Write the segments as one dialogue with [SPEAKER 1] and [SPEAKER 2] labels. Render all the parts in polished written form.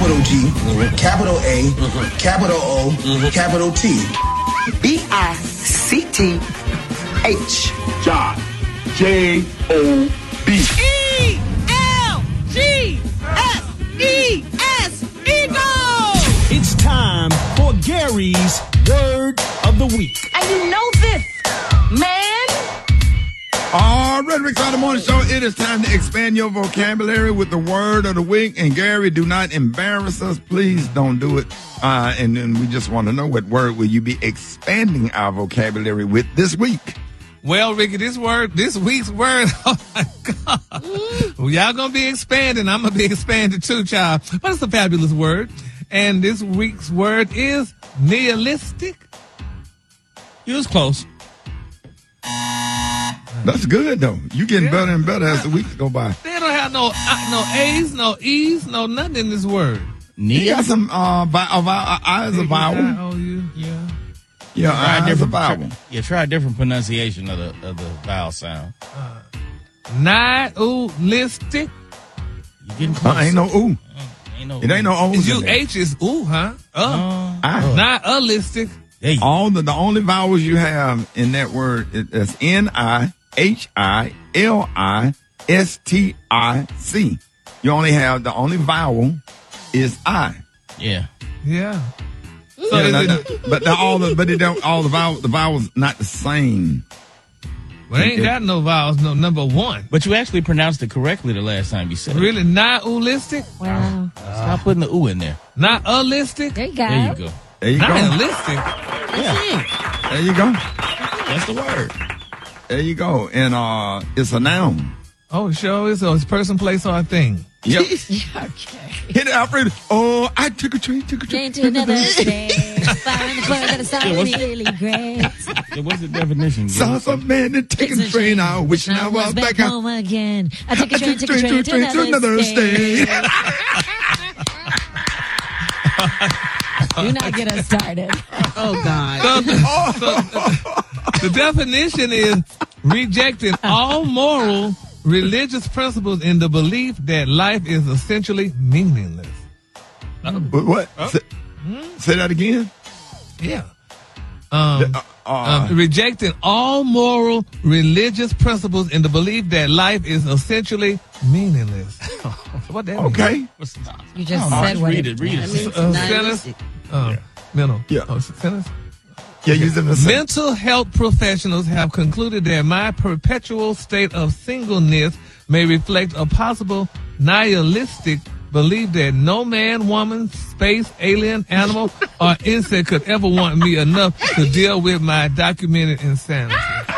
[SPEAKER 1] capital G, capital A, capital O, capital T.
[SPEAKER 2] B-I-C-T-H.
[SPEAKER 3] Job. J-O-B.
[SPEAKER 4] E-L-G-S-E-S. Eagle!
[SPEAKER 5] It's time for Gary's Word of the Week.
[SPEAKER 4] And you know this, man.
[SPEAKER 6] All right, Rick on the Morning Show. It is time to expand your vocabulary with the word of the week. And Gary, do not embarrass us. Please don't do it. And then we just want to know, what word will you be expanding our vocabulary with this week?
[SPEAKER 7] Well, Ricky, this week's word, oh my God. Well, y'all gonna be expanding. I'm gonna be expanded too, child. But it's a fabulous word. And this week's word is nihilistic. You was close.
[SPEAKER 6] That's good, though. You getting better and better as the weeks go by.
[SPEAKER 7] They don't have no A's, no E's, no nothing in this word.
[SPEAKER 6] You got some I as a vowel.
[SPEAKER 7] I-O-U, yeah.
[SPEAKER 6] Yeah, I as a vowel.
[SPEAKER 8] Try a different pronunciation of the vowel sound.
[SPEAKER 7] Nihilistic.
[SPEAKER 8] You getting close.
[SPEAKER 6] Ain't no ooh.
[SPEAKER 8] It
[SPEAKER 6] ain't no O's.
[SPEAKER 7] It's U-H is ooh, huh? Nihilistic.
[SPEAKER 6] The only vowels you have in that word is N-I-H-I-L-I-S-T-I-C. You only have, the only vowel is I.
[SPEAKER 8] Yeah.
[SPEAKER 7] Yeah.
[SPEAKER 6] So all the vowels not the same.
[SPEAKER 7] Well, they ain't got no vowels, no number one.
[SPEAKER 8] But you actually pronounced it correctly the last time you said it.
[SPEAKER 7] Really? Nihilistic?
[SPEAKER 4] Wow.
[SPEAKER 8] Stop putting the ooh in there.
[SPEAKER 7] Nihilistic?
[SPEAKER 4] There you go.
[SPEAKER 8] There you go.
[SPEAKER 6] There you go.
[SPEAKER 7] Nihilistic?
[SPEAKER 8] Yeah.
[SPEAKER 6] There you go.
[SPEAKER 8] That's the word.
[SPEAKER 6] There you go. And it's a noun.
[SPEAKER 7] Oh, sure is. So it's person, place, or a thing.
[SPEAKER 6] Yep.
[SPEAKER 4] Okay.
[SPEAKER 6] Hit it, Alfred. Oh, I took a train.
[SPEAKER 4] Came to another state. Firing the bird that sounded really great.
[SPEAKER 8] What's the definition?
[SPEAKER 6] Saw some man that taking a train out, wishing I was back out.
[SPEAKER 4] home again. I took a train to another state. Do not get us started.
[SPEAKER 7] Oh, God. The definition is rejecting all moral, religious principles in the belief that life is essentially meaningless.
[SPEAKER 6] What? Say that again?
[SPEAKER 7] Yeah. Rejecting all moral, religious principles in the belief that life is essentially meaningless. What that mean?
[SPEAKER 6] Okay.
[SPEAKER 4] You just said what
[SPEAKER 8] Read it.
[SPEAKER 7] Sentence? Mental.
[SPEAKER 6] Yeah.
[SPEAKER 7] Sentence?
[SPEAKER 6] Yeah, using the same.
[SPEAKER 7] Mental health professionals have concluded that my perpetual state of singleness may reflect a possible nihilistic belief that no man, woman, space, alien, animal, or insect could ever want me enough to deal with my documented insanity.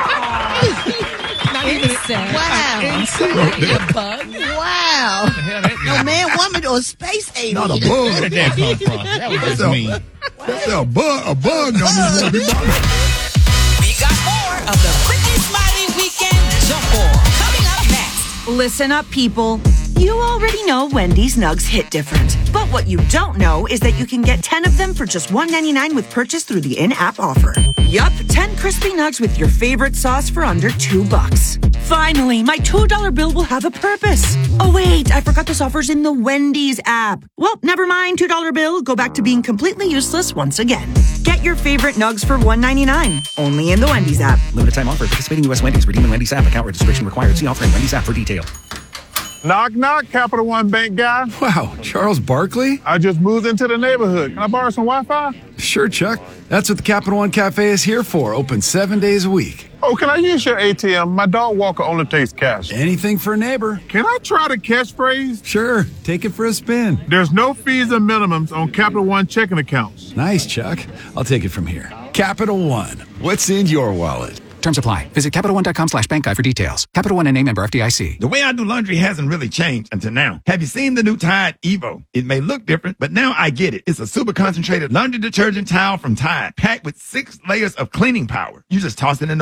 [SPEAKER 4] Insect.
[SPEAKER 9] Wow.
[SPEAKER 4] A bug.
[SPEAKER 9] Wow. No man, woman, or space alien.
[SPEAKER 6] Not a bug.
[SPEAKER 8] Where did that come from? That was just mean.
[SPEAKER 6] That's a bug. A bug don't even want to be bothered.
[SPEAKER 10] We got more of the Brittany Smiley Weekend Jump Ball coming up next.
[SPEAKER 11] Listen up, people. You already know Wendy's Nugs hit different. But what you don't know is that you can get 10 of them for just $1.99 with purchase through the in-app offer. Yup, 10 crispy nugs with your favorite sauce for under $2. Finally, my $2 bill will have a purpose. Oh wait, I forgot this offer's in the Wendy's app. Well, never mind, $2 bill. Go back to being completely useless once again. Get your favorite nugs for $1.99. Only in the Wendy's app.
[SPEAKER 12] Limited time offer. Participating U.S. Wendy's. Redeem in Wendy's app. Account registration required. See offer in Wendy's app for detail.
[SPEAKER 3] Knock, knock, Capital One Bank guy.
[SPEAKER 13] Wow, Charles Barkley?
[SPEAKER 3] I just moved into the neighborhood. Can I borrow some Wi-Fi?
[SPEAKER 13] Sure, Chuck. That's what the Capital One Cafe is here for. Open 7 days a week.
[SPEAKER 3] Oh, can I use your ATM? My dog walker only takes cash.
[SPEAKER 13] Anything for a neighbor.
[SPEAKER 3] Can I try the catchphrase?
[SPEAKER 13] Sure, take it for a spin.
[SPEAKER 3] There's no fees or minimums on Capital One checking accounts.
[SPEAKER 13] Nice, Chuck. I'll take it from here. Capital One. What's in your wallet?
[SPEAKER 12] Terms apply. Visit CapitalOne.com/bank guide for details. Capital One and member FDIC.
[SPEAKER 6] The way I do laundry hasn't really changed until now. Have you seen the new Tide Evo? It may look different, but now I get it. It's a super concentrated laundry detergent towel from Tide, packed with 6 layers of cleaning power. You just toss it in the